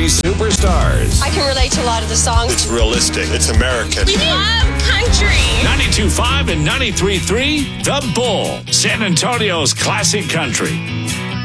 superstars. I can relate to a lot of the songs. It's realistic. It's American. We love country. 92.5 and 93.3, The Bull, San Antonio's classic country.